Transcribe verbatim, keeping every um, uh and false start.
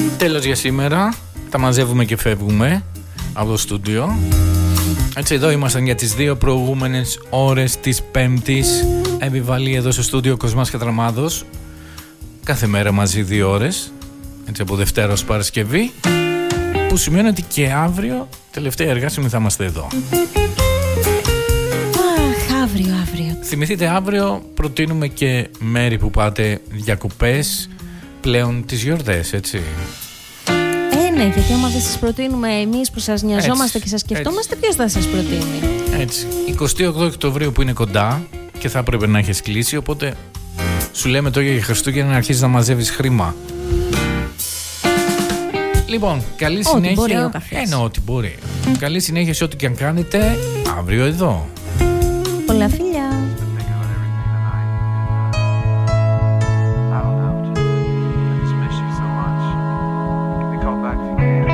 Τέλος για σήμερα. Τα μαζεύουμε και φεύγουμε από το στούντιο. Έτσι, εδώ ήμασταν για τις δύο προηγούμενες ώρες της Πέμπτης. Επιβαλεί εδώ στο στούντιο Κοσμάς Κατραμάδος. Κάθε μέρα μαζί δύο ώρες. Έτσι, από Δευτέρα ως Παρασκευή. Που σημαίνει ότι και αύριο, τελευταία εργάσιμη, θα είμαστε εδώ. Αχ, αύριο, αύριο. Θυμηθείτε, αύριο προτείνουμε και μέρη που πάτε διακοπές πλέον τις γιορτές, έτσι. Ε, ναι, γιατί άμα δεν σας προτείνουμε εμείς που σας νοιαζόμαστε έτσι, και σας σκεφτόμαστε, ποιος θα σας προτείνει? Έτσι. εικοστή όγδοη Οκτωβρίου που είναι κοντά και θα έπρεπε να έχεις κλείσει, οπότε σου λέμε τώρα για Χριστούγεννα να αρχίσεις να μαζεύεις χρήμα. Λοιπόν, καλή ό,τι συνέχεια. Μπορεί ο καφές. Εννοώ ότι μπορεί. Καλή συνέχεια σε ό,τι και αν κάνετε αύριο εδώ. Πολλά φιλιά.